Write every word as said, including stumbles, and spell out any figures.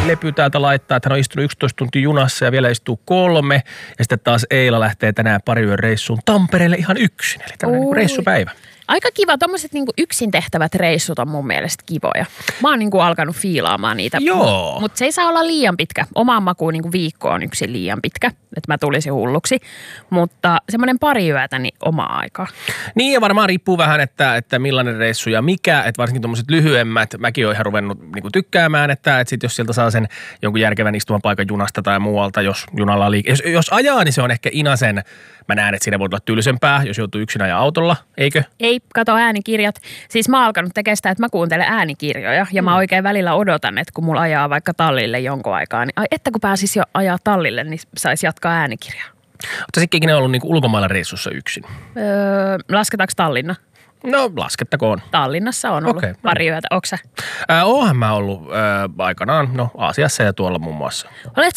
lepy täältä laittaa, että hän on istunut yksitoista tuntia junassa ja vielä istuu kolme. Ja sitten taas Eila lähtee tänään pari yön reissuun Tampereelle ihan yksin. Eli tämmöinen niin reissupäivä. Aika kiva. Tuommoiset niinku yksin tehtävät reissut on mun mielestä kivoja. Mä oon niinku alkanut fiilaamaan niitä. Joo. Mutta se ei saa olla liian pitkä. Omaan makuun niinku viikko on yksin liian pitkä, että mä tulisin hulluksi. Mutta semmoinen pari yötä niin omaa aikaa. Niin ja varmaan riippuu vähän, että, että millainen reissu ja mikä. Että varsinkin tuommoiset lyhyemmät. Mäkin oon ihan ruvennut niinku tykkäämään, että, että sit jos sieltä saa sen jonkun järkevän istuvan paikan junasta tai muualta, jos junalla on liike. Jos, jos ajaa, niin se on ehkä inasen. Mä näen, että siinä voi olla tylsempää, jos joutuu yksin ajaa autolla, eikö? Ei, kato äänikirjat. Siis mä oon alkanut tekemään sitä, että mä kuuntelen äänikirjoja ja mm. mä oikein välillä odotan, että kun mulla ajaa vaikka tallille jonkun aikaa, niin ai, että kun pääsis jo ajaa tallille, niin saisi jatkaa äänikirjaa. Oletko sä ikinä ollut niinku ulkomailla reissussa yksin? Öö, lasketaanko Tallinna? No, laskettakoon. Tallinnassa on ollut okay, pari yötä. Onko sä? Äh, oonhan mä ollut äh, aikanaan, no Aasiassa ja tuolla muun muassa. Olet